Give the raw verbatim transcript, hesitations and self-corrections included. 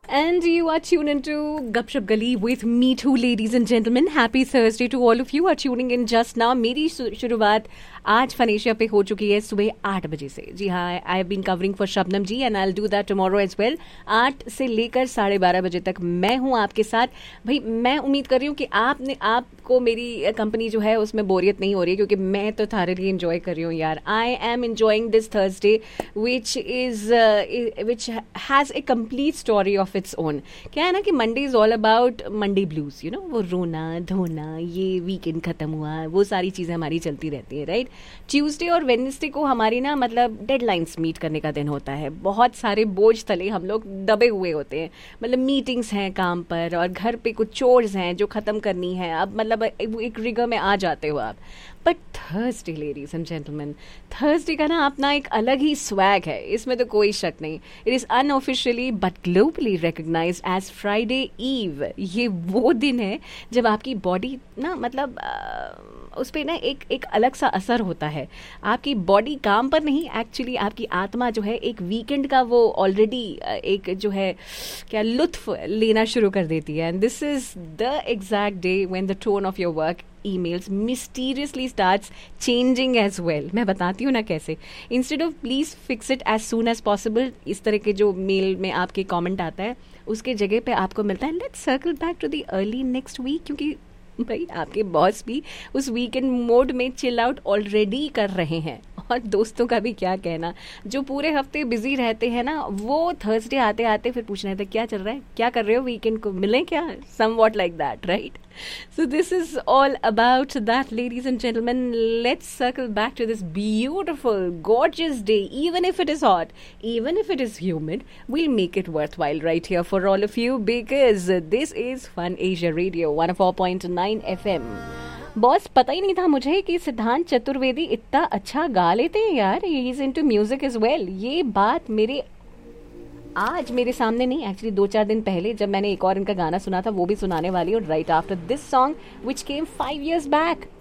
And you are tuned into Gupshup Gali with me too, ladies and gentlemen. Happy Thursday to all of you are tuning in just now. मेरी शुरुआत आज फनेशिया पे हो चुकी है सुबह आठ बजे से. जी हाँ, I have been covering for Shabnam ji and I will do that tomorrow as well. आठ से लेकर साढ़े बारह बजे तक मैं हूँ आपके साथ. भाई मैं उम्मीद कर रही हूँ कि आपने आपको मेरी कंपनी जो है उसमें बोरियत नहीं हो रही है, क्योंकि मैं तो थारली इंजॉय कर रही हूँ यार. I am enjoying this Thursday which is which has a complete story of its own. क्या है ना कि Monday is all about Monday blues, you know, वो रोना धोना, ये वीकेंड खत्म हुआ, वो सारी चीज़ें हमारी चलती रहती है, राइट. ट्यूसडे और वेडनेसडे को हमारी ना मतलब डेडलाइंस मीट करने का दिन होता है. बहुत सारे बोझ तले हम लोग दबे हुए होते हैं. मतलब मीटिंग्स हैं काम पर और घर पे कुछ चोर्स हैं जो ख़त्म करनी है. अब मतलब एक रिगर में आ जाते हो आप. But Thursday ladies and gentleman, Thursday का ना अपना एक अलग ही स्वैग है, इसमें तो कोई शक नहीं. It is unofficially but globally recognised as Friday ewe. ये वो दिन है जब आपकी बॉडी ना मतलब आ, उस पर ना एक एक अलग सा असर होता है. आपकी बॉडी काम पर नहीं, एक्चुअली आपकी आत्मा जो है एक वीकेंड का वो ऑलरेडी एक जो है क्या लुत्फ लेना शुरू कर देती है. And this is the exact day when the tone of your work emails mysteriously starts changing as well. मैं बताती हूँ ना कैसे. Instead of please fix it as soon as possible, इस तरह के जो मेल में आपके कमेंट आता है उसके जगह पे आपको मिलता है let's circle back to the early next week, क्योंकि भाई आपके बॉस भी उस वीकेंड मोड में चिल आउट ऑलरेडी कर रहे हैं. और दोस्तों का भी क्या कहना, जो पूरे हफ्ते बिजी रहते हैं ना, वो थर्सडे आते आते फिर पूछना है क्या चल रहा है, क्या कर रहे हो, वीकेंड को मिले क्या, some what like that, right. So this is all about that, ladies and gentlemen. Let's circle back to this beautiful, gorgeous day. Even if it is hot, even if it is humid, we'll make it worthwhile right here for all of you, because this is Fun Asia Radio one oh four point nine F M. Boss, पता ही नहीं था मुझे कि सिद्धांत चतुर्वेदी इतना अच्छा गा लेते हैं यार. He is into music as well. ये बात मेरे आज मेरे सामने नहीं, एक्चुअली दो चार दिन पहले जब मैंने एक और इनका गाना सुना था वो भी सुनाने वाली हूँ. Right after this song which came five years back.